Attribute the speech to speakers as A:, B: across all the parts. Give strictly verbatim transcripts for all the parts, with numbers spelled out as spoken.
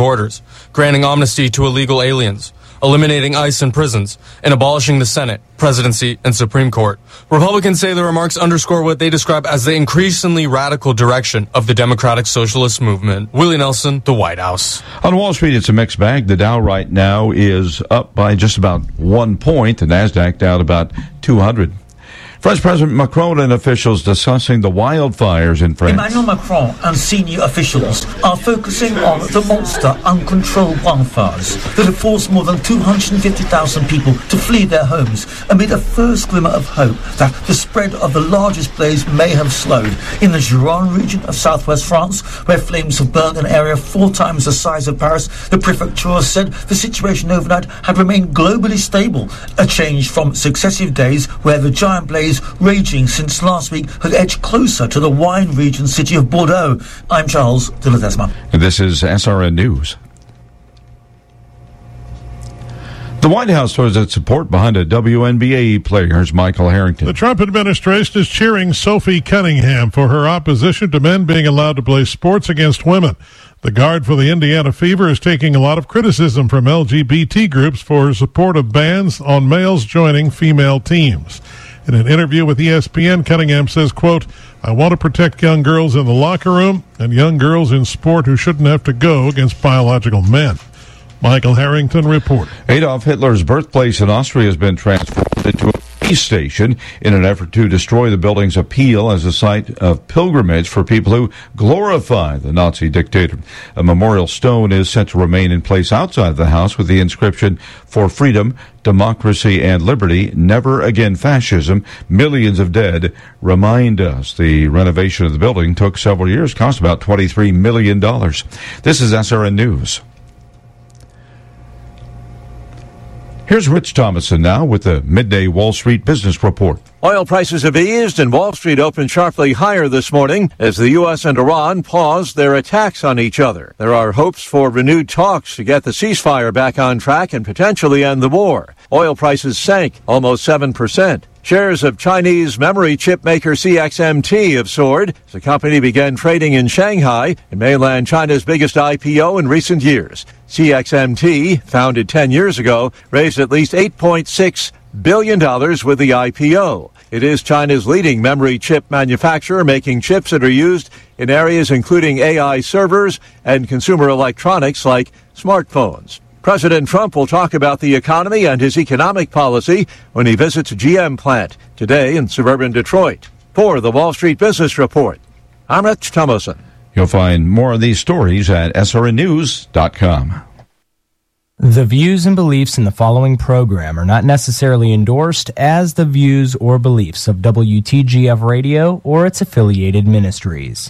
A: borders, granting amnesty to illegal aliens, eliminating ICE in prisons, and abolishing the Senate, presidency, and Supreme Court. Republicans say the remarks underscore what they describe as the increasingly radical direction of the Democratic Socialist movement. Willie Nelson, the White House.
B: On Wall Street, it's a mixed bag. The Dow right now is up by just about one point. The NASDAQ down about two hundred. French President Macron and officials discussing the wildfires in France.
C: Emmanuel Macron and senior officials are focusing on the monster uncontrolled wildfires that have forced more than two hundred fifty thousand people to flee their homes amid a first glimmer of hope that the spread of the largest blaze may have slowed. In the Gironde region of southwest France, where flames have burned an area four times the size of Paris, the prefecture said the situation overnight had remained globally stable, a change from successive days where the giant blaze raging since last week had edged closer to the wine region city of Bordeaux. I'm Charles de Ledesma.
B: And this is S R N News. The White House throws its support behind a W N B A player. Here's Michael Harrington.
D: The Trump administration is cheering Sophie Cunningham for her opposition to men being allowed to play sports against women. The guard for the Indiana Fever is taking a lot of criticism from L G B T groups for her support of bans on males joining female teams. In an interview with E S P N, Cunningham says, quote, I want to protect young girls in the locker room and young girls in sport who shouldn't have to go against biological men. Michael Harrington reported.
B: Adolf Hitler's birthplace in Austria has been transformed into a peace station in an effort to destroy the building's appeal as a site of pilgrimage for people who glorify the Nazi dictator. A memorial stone is set to remain in place outside the house with the inscription, for freedom, democracy, and liberty, never again fascism, millions of dead remind us. The renovation of the building took several years, cost about twenty-three million dollars. This is S R N News. Here's Rich Thomason now with the Midday Wall Street Business Report.
E: Oil prices have eased and Wall Street opened sharply higher this morning as the U S and Iran paused their attacks on each other. There are hopes for renewed talks to get the ceasefire back on track and potentially end the war. Oil prices sank almost seven percent. Shares of Chinese memory chip maker C X M T have soared as the company began trading in Shanghai, in mainland China's biggest I P O in recent years. C X M T, founded ten years ago, raised at least eight point six billion dollars with the I P O. It is China's leading memory chip manufacturer, making chips that are used in areas including A I servers and consumer electronics like smartphones. President Trump will talk about the economy and his economic policy when he visits a G M plant today in suburban Detroit. For the Wall Street Business Report, I'm Rich Thomason.
B: You'll find more of these stories at S R N news dot com.
F: The views and beliefs in the following program are not necessarily endorsed as the views or beliefs of W T G F Radio or its affiliated ministries.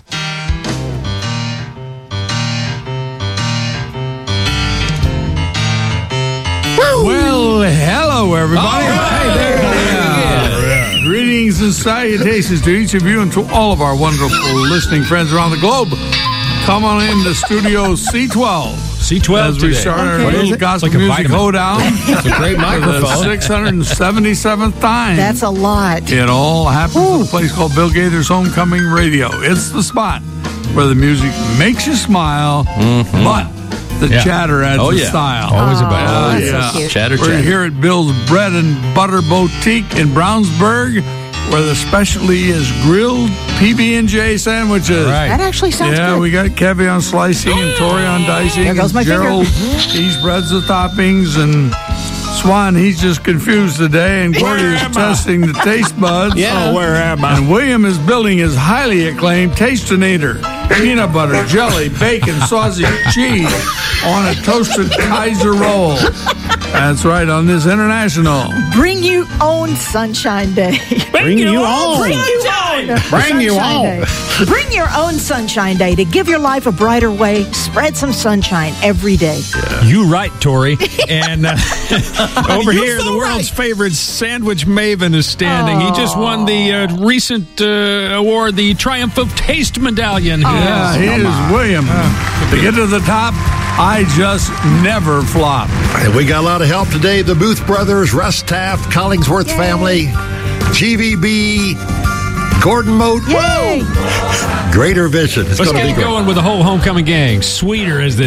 G: Well, hello, everybody. Hey there. Yeah. Greetings and salutations to each of you and to all of our wonderful listening friends around the globe. Come on in to Studio C twelve.
H: C twelve
G: as we
H: today.
G: start
H: Okay.
G: our little gospel
H: like
G: music hoedown.
H: It's a great microphone.
G: For the six hundred seventy-seventh time.
I: That's a lot.
G: It all happens Ooh. at a place called Bill Gaither's Homecoming Radio. It's the spot where the music makes you smile, mm-hmm. but the
H: yeah.
G: chatter adds
H: oh,
G: the
H: yeah.
G: style.
H: Always about
G: uh,
H: it.
G: yeah.
I: So cute.
H: Chatter,
G: We're
H: chatter.
G: here at Bill's Bread and Butter Boutique in Brownsburg, where the specialty is grilled P B and J sandwiches.
H: Right.
I: That actually sounds
G: yeah,
I: good.
G: we got Kevy on slicing and Tori on dicing.
I: There goes my
G: Gerald,
I: finger.
G: he spreads the toppings, and Swan, he's just confused today, and Gordy is testing the taste buds.
H: Yeah.
G: Oh, where am I? And William is building his highly acclaimed Tasteinator. Peanut butter, jelly, bacon, sausage, cheese on a toasted Kaiser roll. That's right, on this international.
I: Bring you own Sunshine Day.
H: Bring you on.
I: Bring you own.
H: Bring you
I: Sunshine
H: on.
I: Day. Bring your own Sunshine Day to give your life a brighter way. Spread some sunshine every day.
H: Yeah. You right, Tori. And uh, over here,
I: so
H: the world's
I: right.
H: favorite sandwich maven is standing.
I: Aww.
H: He just won the uh, recent uh, award, the Triumph of Taste Medallion.
G: Yeah, he is William. Uh, to get to the top, I just never flop.
J: And we got a lot of help today. The Booth brothers, Russ Taft, Collingsworth Yay. family, G V B, Gordon Moat.
I: Yay.
J: Greater Vision. It's
H: Let's
J: going to
H: get
J: be
H: it
J: great.
H: going with the whole homecoming gang. Sweeter as the